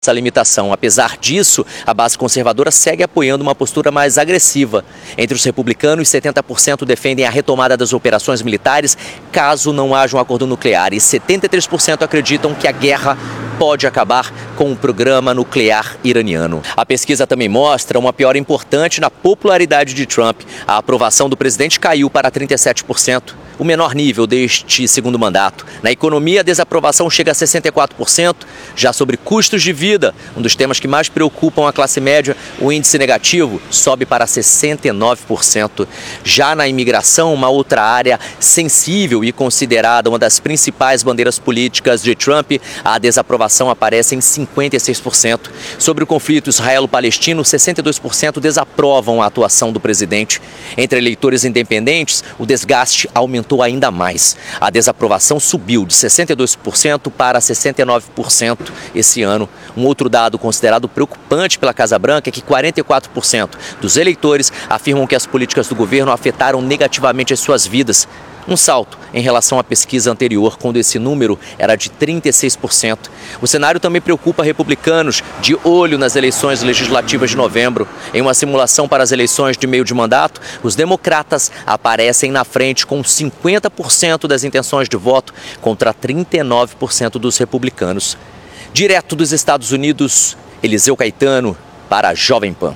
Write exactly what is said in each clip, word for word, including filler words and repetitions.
essa limitação. Apesar disso, a base conservadora segue apoiando uma postura mais agressiva. Entre os republicanos, setenta por cento defendem a retomada das operações militares caso não haja um acordo nuclear e setenta e três por cento acreditam que a guerra pode acabar com o programa nuclear iraniano. A pesquisa também mostra uma piora importante na popularidade de Trump. A aprovação do presidente caiu para trinta e sete por cento, o menor nível deste segundo mandato. Na economia, a desaprovação chega a sessenta e quatro por cento. Já sobre custos de vida, um dos temas que mais preocupam a classe média, o índice negativo sobe para sessenta e nove por cento. Já na imigração, uma outra área sensível e considerada uma das principais bandeiras políticas de Trump, a desaprovação aparece em cinquenta e seis por cento. Sobre o conflito israelo-palestino, sessenta e dois por cento desaprovam a atuação do presidente. Entre eleitores independentes, o desgaste aumentou ainda mais. A desaprovação subiu de sessenta e dois por cento para sessenta e nove por cento esse ano. Um outro dado considerado preocupante pela Casa Branca é que quarenta e quatro por cento dos eleitores afirmam que as políticas do governo afetaram negativamente as suas vidas. Um salto em relação à pesquisa anterior, quando esse número era de trinta e seis por cento. O cenário também preocupa republicanos de olho nas eleições legislativas de novembro. Em uma simulação para as eleições de meio de mandato, os democratas aparecem na frente com cinquenta por cento das intenções de voto contra trinta e nove por cento dos republicanos. Direto dos Estados Unidos, Eliseu Caetano para a Jovem Pan.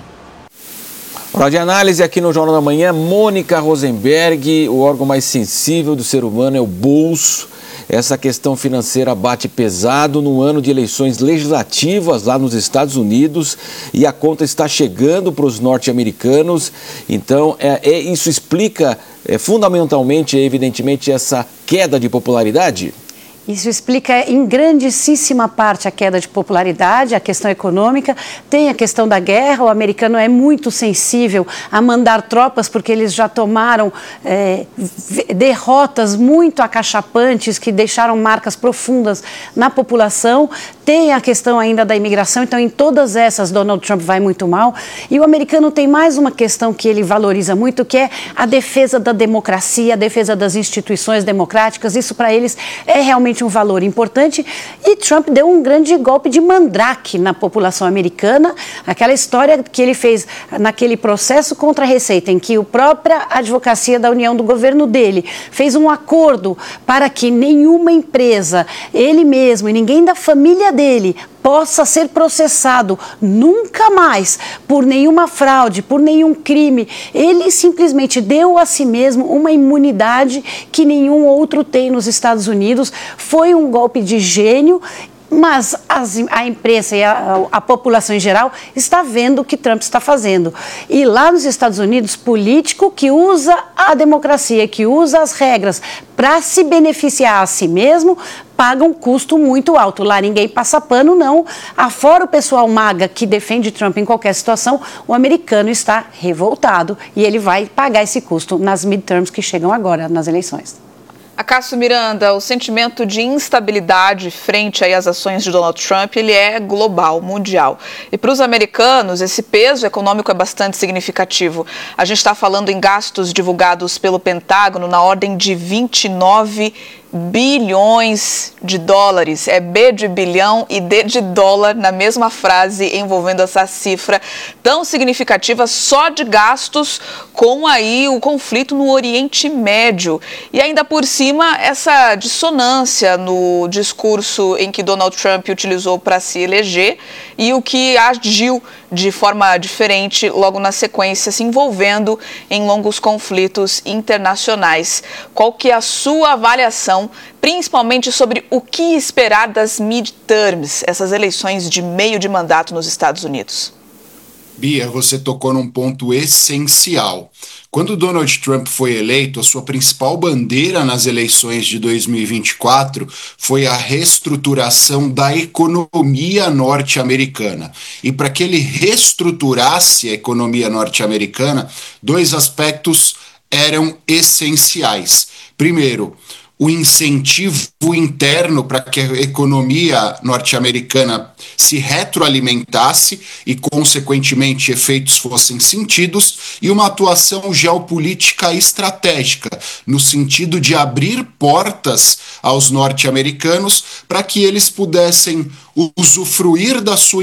Hora de análise aqui no Jornal da Manhã, Mônica Rosenberg. O órgão mais sensível do ser humano é o bolso. Essa questão financeira bate pesado no ano de eleições legislativas lá nos Estados Unidos e a conta está chegando para os norte-americanos. Então, é, é, isso explica é, fundamentalmente, evidentemente, essa queda de popularidade? Isso explica em grandíssima parte a queda de popularidade, a questão econômica, tem a questão da guerra. O americano é muito sensível a mandar tropas porque eles já tomaram é, derrotas muito acachapantes que deixaram marcas profundas na população. Tem a questão ainda da imigração, então em todas essas Donald Trump vai muito mal. E o americano tem mais uma questão que ele valoriza muito, que é a defesa da democracia, a defesa das instituições democráticas. Isso para eles é realmente um valor importante, e Trump deu um grande golpe de mandrake na população americana, aquela história que ele fez naquele processo contra a Receita, em que a própria advocacia da União do governo dele fez um acordo para que nenhuma empresa, ele mesmo e ninguém da família dele possa ser processado nunca mais por nenhuma fraude, por nenhum crime. Ele simplesmente deu a si mesmo uma imunidade que nenhum outro tem nos Estados Unidos. Foi um golpe de gênio, mas as, a imprensa e a, a população em geral está vendo o que Trump está fazendo. E lá nos Estados Unidos, político que usa a democracia, que usa as regras para se beneficiar a si mesmo, paga um custo muito alto. Lá ninguém passa pano, não. Afora o pessoal maga que defende Trump em qualquer situação, o americano está revoltado e ele vai pagar esse custo nas midterms que chegam agora, nas eleições. Acácio Miranda, o sentimento de instabilidade frente aí às ações de Donald Trump, ele é global, mundial. E para os americanos, esse peso econômico é bastante significativo. A gente está falando em gastos divulgados pelo Pentágono na ordem de vinte e nove bilhões de dólares. É B de bilhão e D de dólar na mesma frase, envolvendo essa cifra tão significativa só de gastos com aí o conflito no Oriente Médio. E ainda por cima, essa dissonância no discurso em que Donald Trump utilizou para se eleger e o que agiu de forma diferente logo na sequência, se envolvendo em longos conflitos internacionais. Qual que é a sua avaliação, principalmente sobre o que esperar das midterms, essas eleições de meio de mandato nos Estados Unidos? Bia, você tocou num ponto essencial. Quando Donald Trump foi eleito, a sua principal bandeira nas eleições de dois mil e vinte e quatro foi a reestruturação da economia norte-americana. E para que ele reestruturasse a economia norte-americana, dois aspectos eram essenciais. Primeiro, o incentivo interno para que a economia norte-americana se retroalimentasse e, consequentemente, efeitos fossem sentidos, e uma atuação geopolítica estratégica, no sentido de abrir portas aos norte-americanos para que eles pudessem usufruir da sua